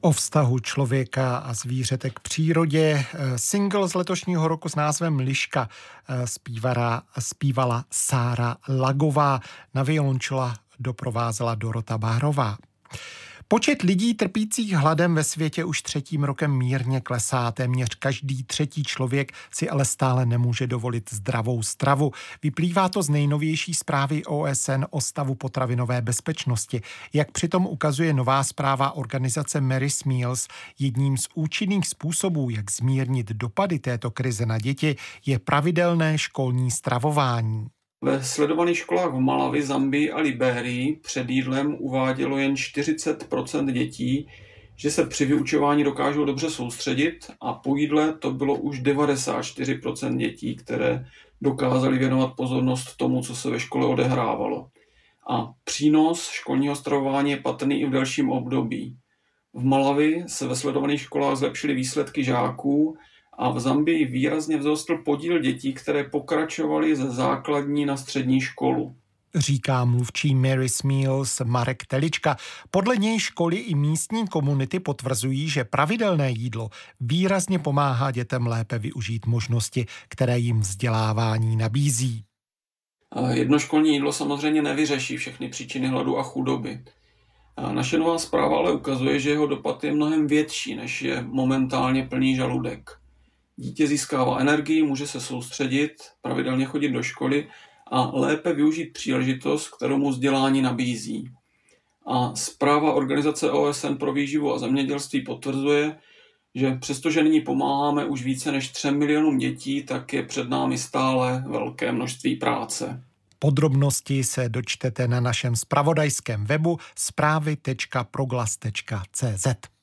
O vztahu člověka a zvířete k přírodě. Single z letošního roku s názvem Liška zpívala Sára Lagová. Na violončela doprovázela Dorota Bárová. Počet lidí trpících hladem ve světě už 3. rokem mírně klesá. Téměř každý 3. člověk si ale stále nemůže dovolit zdravou stravu. Vyplývá to z nejnovější zprávy OSN o stavu potravinové bezpečnosti. Jak přitom ukazuje nová zpráva organizace Mary's Meals, jedním z účinných způsobů, jak zmírnit dopady této krize na děti, je pravidelné školní stravování. Ve sledovaných školách v Malawi, Zambii a Libérii před jídlem uvádělo jen 40% dětí, že se při vyučování dokážou dobře soustředit, a po jídle to bylo už 94% dětí, které dokázali věnovat pozornost tomu, co se ve škole odehrávalo. A přínos školního stravování je patrný i v delším období. V Malawi se ve sledovaných školách zlepšily výsledky žáků a v Zambii výrazně vzrostl podíl dětí, které pokračovaly ze základní na střední školu. Říká mluvčí Mary's Meals Marek Telička. Podle něj školy i místní komunity potvrzují, že pravidelné jídlo výrazně pomáhá dětem lépe využít možnosti, které jim vzdělávání nabízí. Jednoškolní jídlo samozřejmě nevyřeší všechny příčiny hladu a chudoby. Naše nová zpráva ale ukazuje, že jeho dopad je mnohem větší, než je momentálně plný žaludek. Dítě získává energii, může se soustředit, pravidelně chodit do školy a lépe využít příležitost, kterou mu vzdělání nabízí. A zpráva organizace OSN pro výživu a zemědělství potvrzuje, že přestože nyní pomáháme už více než 3 milionům dětí, tak je před námi stále velké množství práce. Podrobnosti se dočtete na našem zpravodajském webu zprávy.proglas.cz.